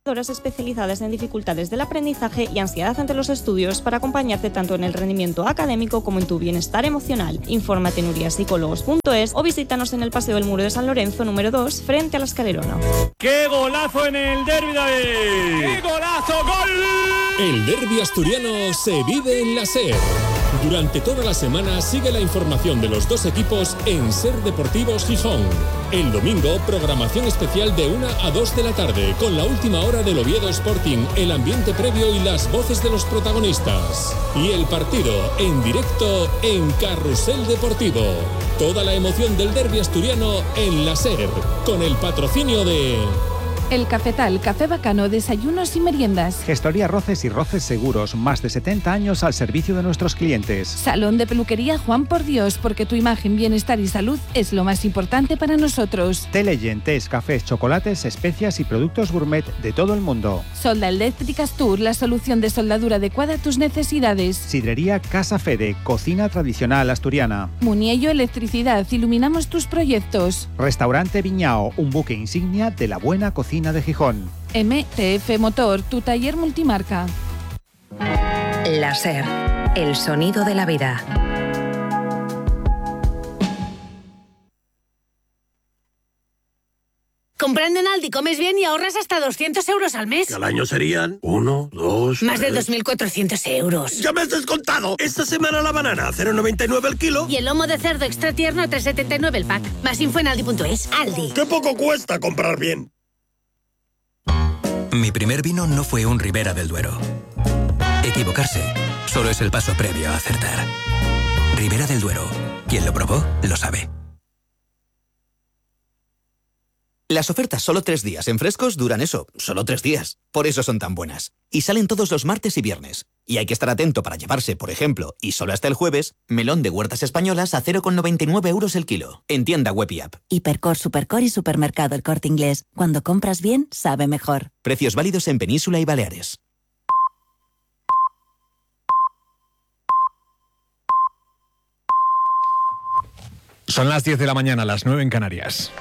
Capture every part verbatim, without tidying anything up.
formadoras especializadas en dificultades del aprendizaje y ansiedad ante los estudios para acompañarte tanto en el rendimiento académico como en tu bienestar emocional. Infórmate en uriaspsicólogos punto es o visítanos en el Paseo del Muro de San Lorenzo número dos frente a la Escalerona. ¡Qué golazo en el derbi, David! ¡Qué golazo! ¡Gol! El derbi asturiano se vive en la SER. Durante toda la semana sigue la información de los dos equipos en SER Deportivos Gijón. El domingo, programación especial de una a dos de la tarde, con la última hora del Oviedo Sporting, el ambiente previo y las voces de los protagonistas. Y el partido en directo en Carrusel Deportivo. Toda la emoción del derbi asturiano en la SER, con el patrocinio de... El Cafetal, Café Bacano, desayunos y meriendas. Gestoría Roces y Roces Seguros, más de setenta años al servicio de nuestros clientes. Salón de peluquería Juan por Dios, porque tu imagen, bienestar y salud es lo más importante para nosotros. Teleyen, tés, cafés, chocolates, especias y productos gourmet de todo el mundo. Solda Eléctricas Tour, la solución de soldadura adecuada a tus necesidades. Sidrería Casa Fede, cocina tradicional asturiana. Muniello Electricidad, iluminamos tus proyectos. Restaurante Viñao, un buque insignia de la buena cocina de Gijón. M T F Motor, tu taller multimarca. La SER, el sonido de la vida. Comprando en Aldi comes bien y ahorras hasta doscientos euros al mes. Que al año serían uno, dos... Más tres... de dos mil cuatrocientos euros. ¡Ya me has descontado! Esta semana la banana a cero coma noventa y nueve el kilo. Y el lomo de cerdo extra tierno a tres coma setenta y nueve el pack. Más info en aldi punto es. Aldi. ¡Qué poco cuesta comprar bien! Mi primer vino no fue un Ribera del Duero. Equivocarse solo es el paso previo a acertar. Ribera del Duero. Quien lo probó, lo sabe. Las ofertas solo tres días en Frescos duran eso, solo tres días. Por eso son tan buenas. Y salen todos los martes y viernes. Y hay que estar atento para llevarse, por ejemplo, y solo hasta el jueves, melón de Huertas Españolas a cero coma noventa y nueve euros el kilo. En tienda web y app. Hipercor, Supercor y Supermercado El Corte Inglés. Cuando compras bien, sabe mejor. Precios válidos en Península y Baleares. Son las diez de la mañana, las nueve en Canarias.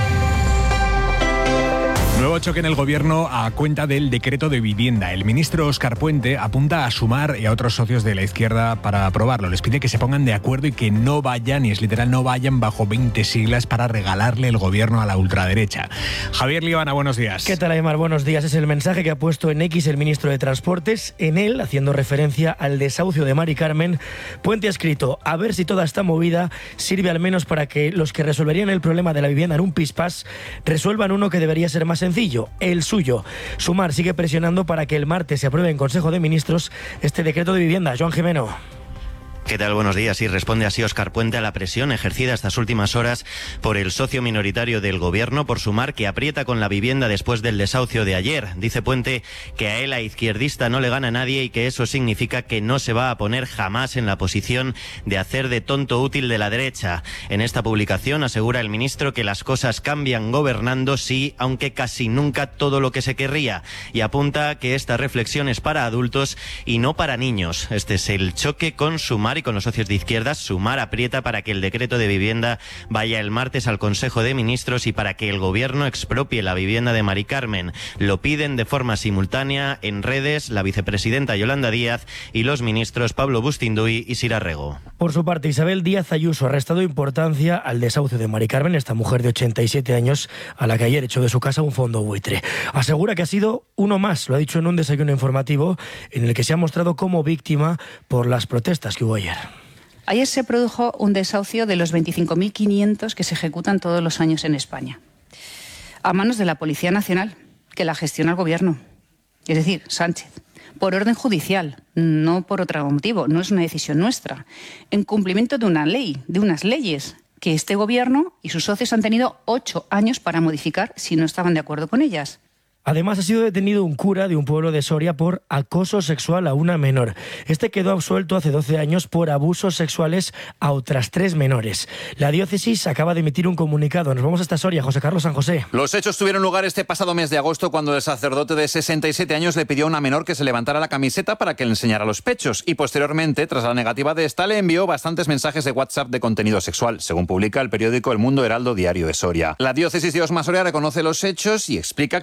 Nuevo choque en el Gobierno a cuenta del decreto de vivienda. El ministro Óscar Puente apunta a Sumar y a otros socios de la izquierda para aprobarlo. Les pide que se pongan de acuerdo y que no vayan, y es literal, no vayan bajo veinte siglas para regalarle el Gobierno a la ultraderecha. Javier Líbana, buenos días. ¿Qué tal, Aymar? Buenos días. Es el mensaje que ha puesto en X el ministro de Transportes. En él, haciendo referencia al desahucio de Mari Carmen, Puente ha escrito: a ver si toda esta movida sirve al menos para que los que resolverían el problema de la vivienda en un pispás resuelvan uno que debería ser más sencillo. Sencillo, el suyo. Sumar sigue presionando para que el martes se apruebe en Consejo de Ministros este decreto de vivienda. Joan Jimeno. ¿Qué tal? Buenos días. Y responde así Óscar Puente a la presión ejercida estas últimas horas por el socio minoritario del Gobierno, por Sumar, que aprieta con la vivienda después del desahucio de ayer. Dice Puente que a él, a izquierdista, no le gana a nadie y que eso significa que no se va a poner jamás en la posición de hacer de tonto útil de la derecha. En esta publicación asegura el ministro que las cosas cambian gobernando, sí, aunque casi nunca todo lo que se querría. Y apunta que esta reflexión es para adultos y no para niños. Este es el choque con Sumar y con los socios de izquierdas. Sumar aprieta para que el decreto de vivienda vaya el martes al Consejo de Ministros y para que el Gobierno expropie la vivienda de Mari Carmen. Lo piden de forma simultánea en redes la vicepresidenta Yolanda Díaz y los ministros Pablo Bustinduy y Sira Rego. Por su parte, Isabel Díaz Ayuso ha restado importancia al desahucio de Mari Carmen, esta mujer de ochenta y siete años a la que ayer echó de su casa un fondo buitre. Asegura que ha sido uno más, lo ha dicho en un desayuno informativo en el que se ha mostrado como víctima por las protestas que hubo ayer. Ayer se produjo un desahucio de los veinticinco mil quinientos que se ejecutan todos los años en España, a manos de la Policía Nacional, que la gestiona el Gobierno, es decir, Sánchez, por orden judicial, no por otro motivo, no es una decisión nuestra, en cumplimiento de una ley, de unas leyes que este Gobierno y sus socios han tenido ocho años para modificar si no estaban de acuerdo con ellas. Además, ha sido detenido un cura de un pueblo de Soria por acoso sexual a una menor. Este quedó absuelto hace doce años por abusos sexuales a otras tres menores. La diócesis acaba de emitir un comunicado. Nos vamos hasta Soria. José Carlos San José. Los hechos tuvieron lugar este pasado mes de agosto cuando el sacerdote de sesenta y siete años le pidió a una menor que se levantara la camiseta para que le enseñara los pechos y posteriormente, tras la negativa de esta, le envió bastantes mensajes de WhatsApp de contenido sexual, según publica el periódico El Mundo Heraldo Diario de Soria. La diócesis de Osma Soria reconoce los hechos y explica que como consecuencia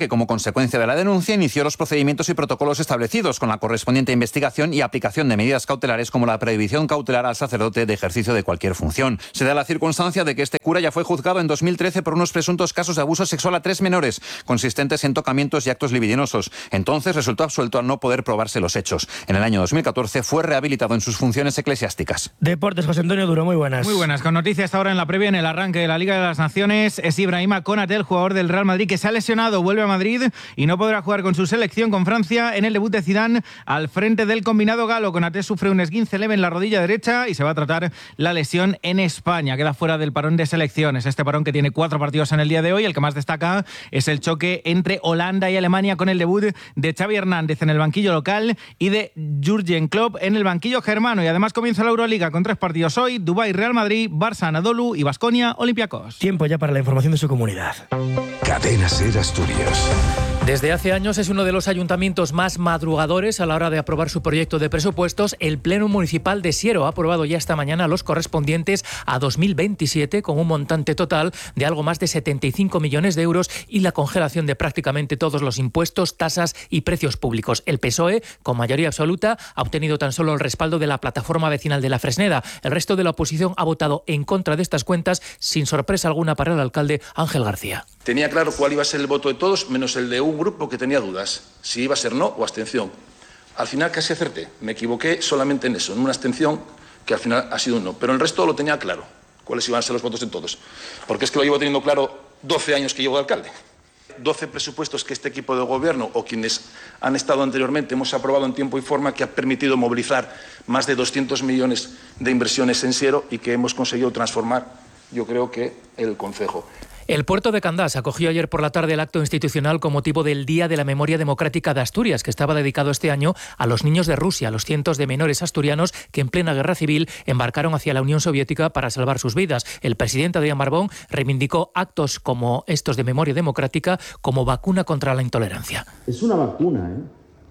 consecuencia de la denuncia, inició los procedimientos y protocolos establecidos con la correspondiente investigación y aplicación de medidas cautelares como la prohibición cautelar al sacerdote de ejercicio de cualquier función. Se da la circunstancia de que este cura ya fue juzgado en dos mil trece por unos presuntos casos de abuso sexual a tres menores, consistentes en tocamientos y actos libidinosos. Entonces resultó absuelto al no poder probarse los hechos. En el año dos mil catorce fue rehabilitado en sus funciones eclesiásticas. Deportes, José Antonio Duro, muy buenas. Muy buenas, con noticias ahora en la previa, en el arranque de la Liga de las Naciones. Es Ibrahima Konaté, el jugador del Real Madrid, que se ha lesionado, vuelve a Madrid y no podrá jugar con su selección con Francia en el debut de Zidane al frente del combinado galo. Konaté sufre un esguince leve en la rodilla derecha y se va a tratar la lesión en España. Queda fuera del parón de selecciones. Este parón que tiene cuatro partidos en el día de hoy. El que más destaca es el choque entre Holanda y Alemania con el debut de Xavi Hernández en el banquillo local y de Jürgen Klopp en el banquillo germano. Y además comienza la Euroliga con tres partidos hoy: Dubái, Real Madrid, Barça, Anadolu y Baskonia, Olympiacos. Tiempo ya para la información de su comunidad. Cadena SER Asturias. Desde hace años es uno de los ayuntamientos más madrugadores a la hora de aprobar su proyecto de presupuestos. El Pleno Municipal de Siero ha aprobado ya esta mañana los correspondientes a dos mil veintisiete con un montante total de algo más de setenta y cinco millones de euros y la congelación de prácticamente todos los impuestos, tasas y precios públicos. El P S O E, con mayoría absoluta, ha obtenido tan solo el respaldo de la plataforma vecinal de La Fresneda. El resto de la oposición ha votado en contra de estas cuentas, sin sorpresa alguna para el alcalde Ángel García. Tenía claro cuál iba a ser el voto de todos, menos el de un grupo que tenía dudas, si iba a ser no o abstención. Al final casi acerté, me equivoqué solamente en eso, en una abstención que al final ha sido un no, pero el resto lo tenía claro, cuáles iban a ser los votos de todos, porque es que lo llevo teniendo claro doce años que llevo de alcalde. doce presupuestos que este equipo de gobierno o quienes han estado anteriormente hemos aprobado en tiempo y forma, que ha permitido movilizar más de doscientos millones de inversiones en Siero y que hemos conseguido transformar, yo creo que, el concejo. El puerto de Candás acogió ayer por la tarde el acto institucional con motivo del Día de la Memoria Democrática de Asturias, que estaba dedicado este año a los niños de Rusia, a los cientos de menores asturianos que en plena guerra civil embarcaron hacia la Unión Soviética para salvar sus vidas. El presidente Adrián Barbón reivindicó actos como estos de memoria democrática como vacuna contra la intolerancia. Es una vacuna, ¿eh?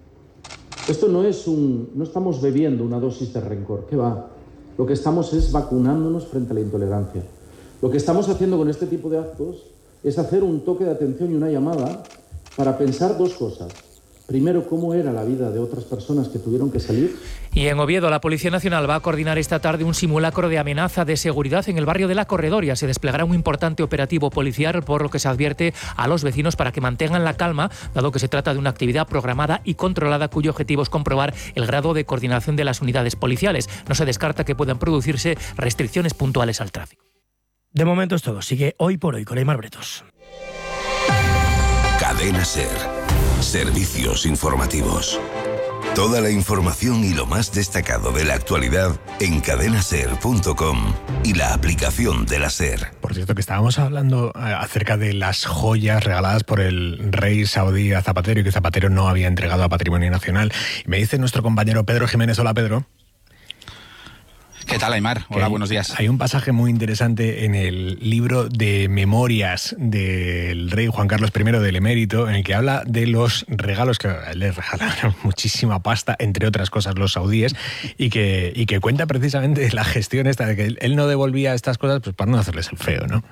Esto no es un... no estamos bebiendo una dosis de rencor, ¿qué va? Lo que estamos es vacunándonos frente a la intolerancia. Lo que estamos haciendo con este tipo de actos es hacer un toque de atención y una llamada para pensar dos cosas. Primero, cómo era la vida de otras personas que tuvieron que salir. Y en Oviedo, la Policía Nacional va a coordinar esta tarde un simulacro de amenaza de seguridad en el barrio de La Corredoria. Se desplegará un importante operativo policial, por lo que se advierte a los vecinos para que mantengan la calma, dado que se trata de una actividad programada y controlada cuyo objetivo es comprobar el grado de coordinación de las unidades policiales. No se descarta que puedan producirse restricciones puntuales al tráfico. De momento es todo. Sigue Hoy por Hoy con Aymar Bretos. Cadena SER. Servicios informativos. Toda la información y lo más destacado de la actualidad en cadena ser punto com y la aplicación de la SER. Por cierto, que estábamos hablando acerca de las joyas regaladas por el rey saudí a Zapatero y que Zapatero no había entregado a Patrimonio Nacional. Y me dice nuestro compañero Pedro Jiménez. Hola, Pedro. ¿Qué tal, Aymar? Hola, hay, buenos días. Hay un pasaje muy interesante en el libro de memorias del rey Juan Carlos primero del Emérito, en el que habla de los regalos que le regalaron muchísima pasta, entre otras cosas, los saudíes, y que, y que cuenta precisamente la gestión esta de que él, él no devolvía estas cosas pues para no hacerles el feo, ¿no?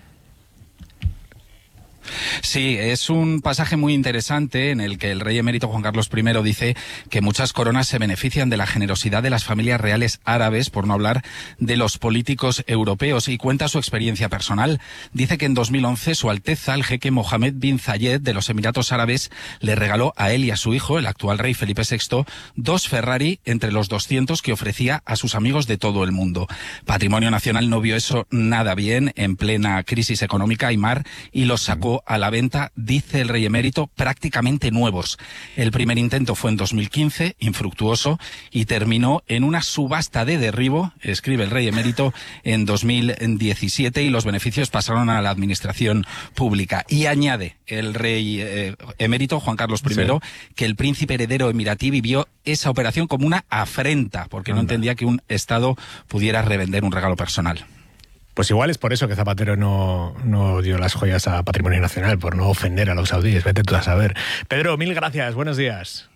Sí, es un pasaje muy interesante en el que el rey emérito Juan Carlos primero dice que muchas coronas se benefician de la generosidad de las familias reales árabes, por no hablar de los políticos europeos, y cuenta su experiencia personal. Dice que en dos mil once su Alteza, el jeque Mohammed bin Zayed de los Emiratos Árabes, le regaló a él y a su hijo, el actual rey Felipe sexto, dos Ferrari entre los doscientos que ofrecía a sus amigos de todo el mundo. Patrimonio Nacional no vio eso nada bien en plena crisis económica, Aymar, y los sacó a la venta, dice el rey emérito, prácticamente nuevos. El primer intento fue en dos mil quince, infructuoso, y terminó en una subasta de derribo, escribe el rey emérito, en dos mil diecisiete, y los beneficios pasaron a la administración pública. Y añade el rey eh, emérito Juan Carlos primero sí. que el príncipe heredero emiratí vivió esa operación como una afrenta, porque Anda. no entendía que un Estado pudiera revender un regalo personal. Pues igual es por eso que Zapatero no, no dio las joyas a Patrimonio Nacional, por no ofender a los saudíes. Vete tú a saber. Pedro, mil gracias. Buenos días.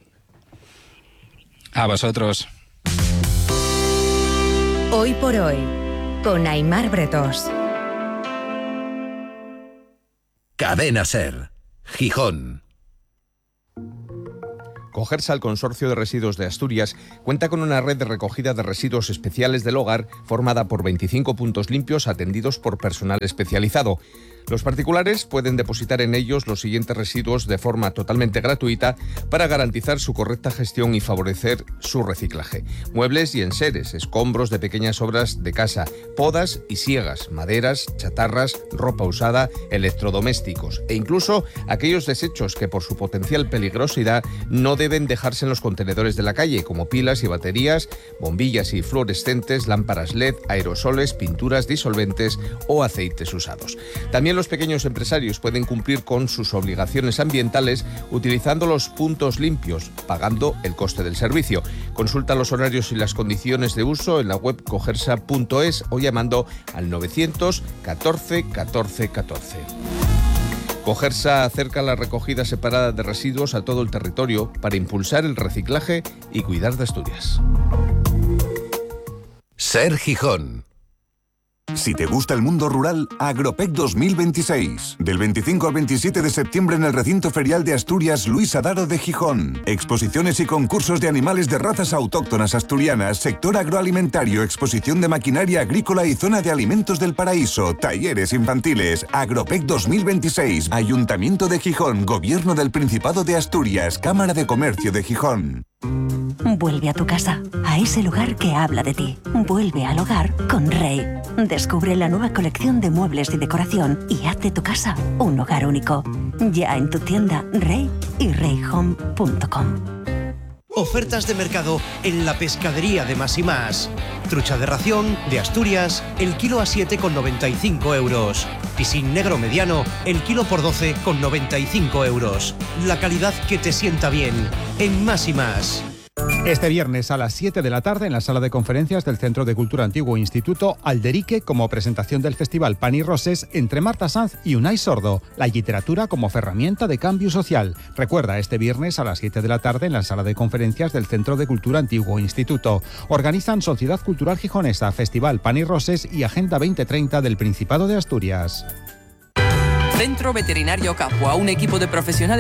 A vosotros. Hoy por Hoy, con Aymar Bretos. Cadena SER, Gijón. Cogersa, el Consorcio de Residuos de Asturias, cuenta con una red de recogida de residuos especiales del hogar formada por veinticinco puntos limpios atendidos por personal especializado. Los particulares pueden depositar en ellos los siguientes residuos de forma totalmente gratuita para garantizar su correcta gestión y favorecer su reciclaje. Muebles y enseres, escombros de pequeñas obras de casa, podas y siegas, maderas, chatarras, ropa usada, electrodomésticos e incluso aquellos desechos que por su potencial peligrosidad no deben dejarse en los contenedores de la calle, como pilas y baterías, bombillas y fluorescentes, lámparas L E D, aerosoles, pinturas, disolventes o aceites usados. También los pequeños empresarios pueden cumplir con sus obligaciones ambientales utilizando los puntos limpios, pagando el coste del servicio. Consulta los horarios y las condiciones de uso en la web cogersa punto es o llamando al novecientos catorce catorce catorce. Cogersa acerca la recogida separada de residuos a todo el territorio para impulsar el reciclaje y cuidar de Asturias. Ser Gijón. Si te gusta el mundo rural, Agropec dos mil veintiséis. Del veinticinco al veintisiete de septiembre en el recinto ferial de Asturias Luis Adaro de Gijón. Exposiciones y concursos de animales de razas autóctonas asturianas, sector agroalimentario, exposición de maquinaria agrícola y zona de alimentos del paraíso, talleres infantiles. Agropec dos mil veintiséis. Ayuntamiento de Gijón, Gobierno del Principado de Asturias, Cámara de Comercio de Gijón. Vuelve a tu casa, a ese lugar que habla de ti. Vuelve al hogar con Rey. Descubre la nueva colección de muebles y decoración y haz de tu casa un hogar único. Ya en tu tienda Rey y rey home punto com. Ofertas de mercado en la pescadería de Más y Más. Trucha de ración de Asturias, el kilo a siete con noventa y cinco euros. Piscín negro mediano, el kilo por doce con noventa y cinco euros. La calidad que te sienta bien. En Más y Más. Este viernes a las siete de la tarde en la sala de conferencias del Centro de Cultura Antiguo Instituto Alderique, como presentación del festival Pan y Roses entre Marta Sanz y Unai Sordo, la literatura como herramienta de cambio social. Recuerda, este viernes a las siete de la tarde en la sala de conferencias del Centro de Cultura Antiguo Instituto. Organizan Sociedad Cultural Gijonesa, Festival Pan y Roses y Agenda veinte treinta del Principado de Asturias. Centro Veterinario Capua, un equipo de profesionales